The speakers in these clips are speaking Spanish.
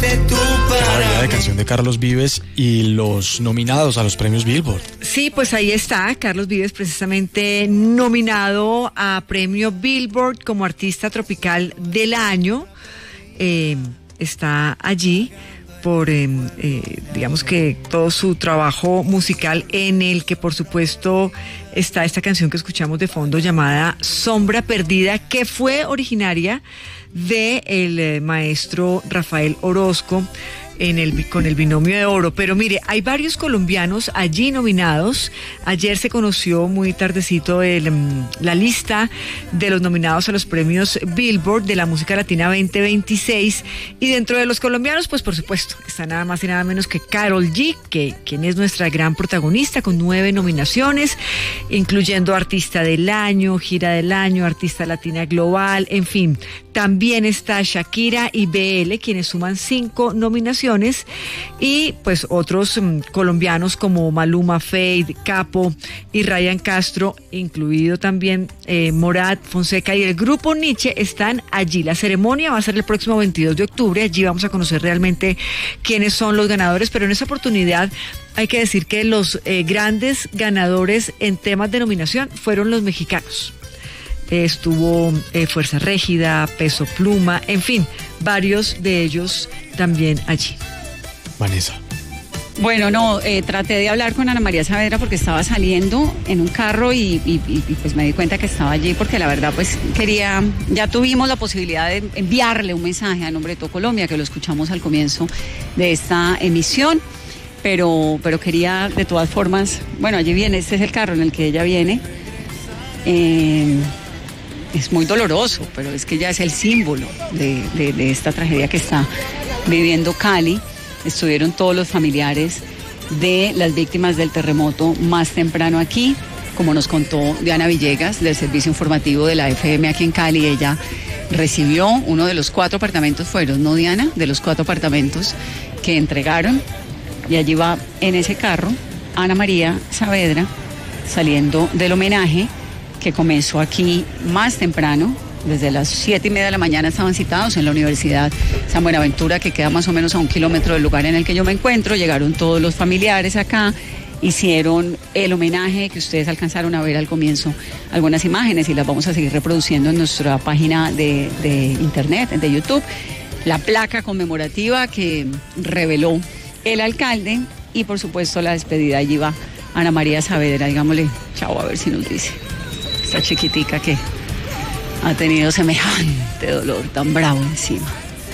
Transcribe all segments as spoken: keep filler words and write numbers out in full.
Qué maravilla de canción de Carlos Vives y los nominados a los premios Billboard. Sí, pues ahí está, Carlos Vives precisamente nominado a premio Billboard como artista tropical del año. Eh, está allí por, eh, eh, digamos que todo su trabajo musical, en el que por supuesto está esta canción que escuchamos de fondo llamada Sombra Perdida, que fue originaria de el eh, maestro Rafael Orozco en el, con el Binomio de Oro. Pero mire, hay varios colombianos allí nominados. Ayer se conoció muy tardecito el, la lista de los nominados a los premios Billboard de la música latina veinte veintiséis, y dentro de los colombianos, pues por supuesto, está nada más y nada menos que Karol G, que quien es nuestra gran protagonista, con nueve nominaciones, incluyendo Artista del Año, Gira del Año, Artista Latina Global, en fin. También está Shakira y B L, quienes suman cinco nominaciones, y pues otros um, colombianos como Maluma, Feid, Capo y Ryan Castro, incluido también eh, Morat, Fonseca y el grupo Nietzsche, están allí. La ceremonia va a ser el próximo veintidós de octubre, allí vamos a conocer realmente quiénes son los ganadores, pero en esta oportunidad hay que decir que los eh, grandes ganadores en temas de nominación fueron los mexicanos. Estuvo eh, Fuerza Régida, Peso Pluma, en fin, varios de ellos también allí. Vanessa. Bueno, no, eh, traté de hablar con Ana María Saavedra porque estaba saliendo en un carro y, y, y, y pues me di cuenta que estaba allí, porque la verdad pues quería, ya tuvimos la posibilidad de enviarle un mensaje a nombre de todo Colombia, que lo escuchamos al comienzo de esta emisión, pero, pero quería de todas formas, bueno, allí viene, este es el carro en el que ella viene. Eh, Es muy doloroso, pero es que ya es el símbolo de, de, de esta tragedia que está viviendo Cali. Estuvieron todos los familiares de las víctimas del terremoto más temprano aquí, como nos contó Diana Villegas del servicio informativo de la F M aquí en Cali. Ella recibió uno de los cuatro apartamentos, fueron, ¿no, Diana? De los cuatro apartamentos que entregaron, y allí va en ese carro Ana María Saavedra saliendo del homenaje que comenzó aquí más temprano. Desde las siete y media de la mañana estaban citados en la Universidad San Buenaventura, que queda más o menos a un kilómetro del lugar en el que yo me encuentro. Llegaron todos los familiares acá, hicieron el homenaje que ustedes alcanzaron a ver al comienzo, algunas imágenes, y las vamos a seguir reproduciendo en nuestra página de, de internet, de YouTube. La placa conmemorativa que reveló el alcalde, y por supuesto la despedida. Allí va Ana María Saavedra, digámosle chao, a ver si nos dice. Esta chiquitica que ha tenido semejante dolor tan bravo encima.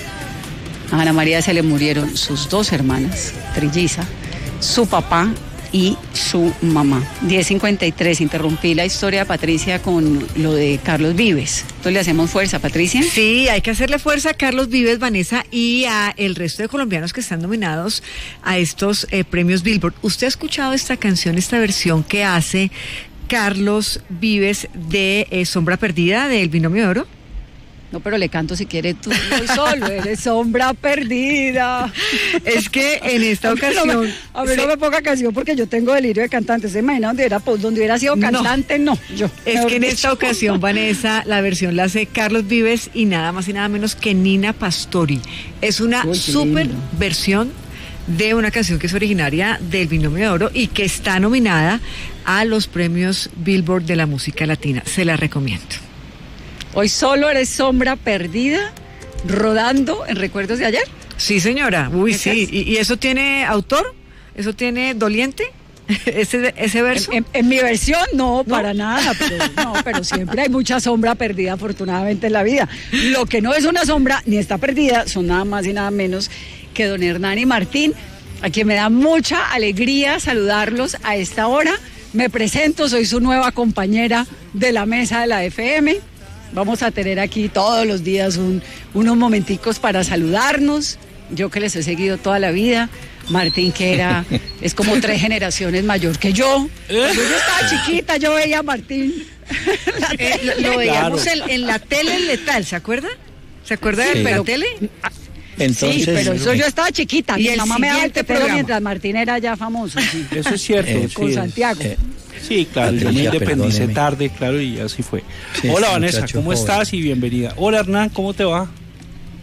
A Ana María se le murieron sus dos hermanas, trilliza, su papá y su mamá. diez cincuenta y tres, interrumpí la historia de Patricia con lo de Carlos Vives. Entonces le hacemos fuerza, Patricia. Sí, hay que hacerle fuerza a Carlos Vives, Vanessa, y a el resto de colombianos que están nominados a estos eh, premios Billboard. ¿Usted ha escuchado esta canción, esta versión que hace Carlos Vives de eh, Sombra Perdida del Binomio de Oro? No, pero le canto si quiere tú. Voy solo, eres sombra perdida. Es que en esta ocasión... No me, a ver, sí. No me ponga canción porque yo tengo delirio de cantante. ¿Se imagina donde hubiera, pues, donde hubiera sido cantante? No, no yo. Es que en esta ocasión, Vanessa, la versión la hace Carlos Vives y nada más y nada menos que Nina Pastori. Es una oh, súper versión de una canción que es originaria del Binomio de Oro y que está nominada a los premios Billboard de la música latina. Se la recomiendo. Hoy solo eres sombra perdida, rodando en recuerdos de ayer. Sí, señora. Uy, sí. ¿Y, ¿Y eso tiene autor? ¿Eso tiene doliente? ¿Ese, ese verso? En, en, en mi versión, no, no, para nada. Pero, no, pero siempre hay mucha sombra perdida, afortunadamente, en la vida. Lo que no es una sombra, ni está perdida, son nada más y nada menos que don Hernán y Martín, a quien me da mucha alegría saludarlos a esta hora. Me presento, soy su nueva compañera de la mesa de la F M. Vamos a tener aquí todos los días un, unos momenticos para saludarnos. Yo que les he seguido toda la vida. Martín, que era, es como tres generaciones mayor que yo. Cuando yo estaba chiquita, yo veía a Martín. Eh, lo, lo veíamos claro. en, en la tele letal, ¿se acuerda? ¿Se acuerda sí. de la tele? Entonces, sí, pero eso yo estaba chiquita. Y mi mamá me daba el programa mientras Martín era ya famoso. Sí. Eso es cierto. Eh, con sí, Santiago. Eh, sí, claro, Patricia, yo me independicé perdóneme. tarde, claro, y así fue. Sí, Hola, Vanessa, ¿cómo joven. estás? Y bienvenida. Hola, Hernán, ¿cómo te va?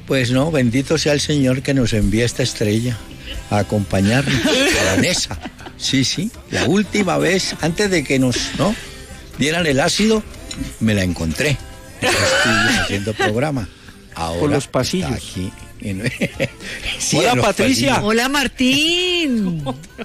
Pues no, bendito sea el Señor que nos envía esta estrella a acompañarnos, a Vanessa. Sí, sí, la última vez, antes de que nos ¿no? dieran el ácido, me la encontré. Estuve haciendo programa. Ahora por los pasillos. Está aquí. En... sí, Hola, en Patricia. pasillos. Hola, Martín.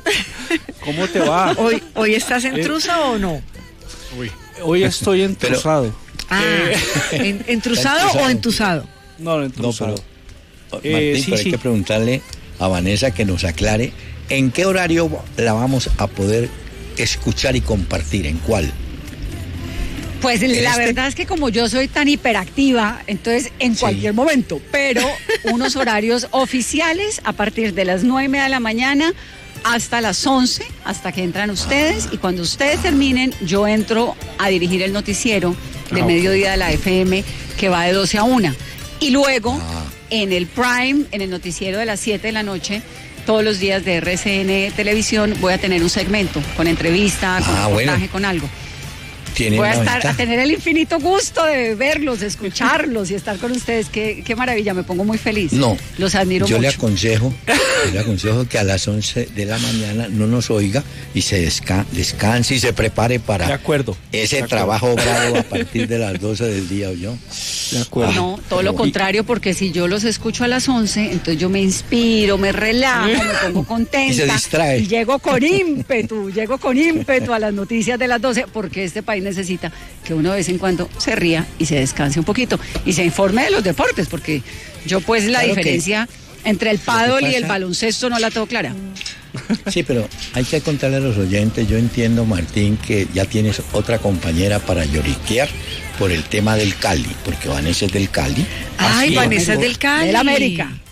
¿Cómo te va? ¿Hoy, hoy estás en Eh, trusa o no? Uy. Hoy estoy entruzado. Ah, ¿en- ¿entrusado o entusado? No, no, No, entruzado. pero Eh, Martín, sí, pero hay sí. que preguntarle a Vanessa que nos aclare en qué horario la vamos a poder escuchar y compartir, en cuál. Pues la este- verdad es que como yo soy tan hiperactiva, entonces en Sí. cualquier momento, pero unos horarios oficiales a partir de las nueve y media de la mañana hasta las once, hasta que entran ustedes, y cuando ustedes terminen, yo entro a dirigir el noticiero de Ah, ok. mediodía de la F M, que va de doce a una. Y luego, Ah. en el prime, en el noticiero de las siete de la noche, todos los días de R C N Televisión, voy a tener un segmento con entrevista, con Ah, reportaje, bueno. con algo. Tiene Voy a una estar ventaja. a tener el infinito gusto de verlos, de escucharlos y estar con ustedes. Qué, qué maravilla, me pongo muy feliz. No, Los admiro yo mucho. le aconsejo, yo le aconsejo que a las once de la mañana no nos oiga y se desca- descanse y se prepare para De acuerdo. ese De acuerdo. trabajo bravo a partir de las doce del día, ¿oyó? De acuerdo. No, todo lo Y- contrario, porque si yo los escucho a las once, entonces yo me inspiro, me relajo, me pongo contenta. Y se distrae. Y llego con ímpetu, llego con ímpetu a las noticias de las doce, porque este país necesita que uno de vez en cuando se ría y se descanse un poquito y se informe de los deportes, porque yo pues la Claro que- diferencia entre el que pádel y el pasa- baloncesto no la tengo clara. Sí, pero hay que contarle a los oyentes, yo entiendo, Martín, que ya tienes otra compañera para lloriquear por el tema del Cali, porque Vanessa es del Cali. Ay, Así Vanessa es es. del Cali. Del América.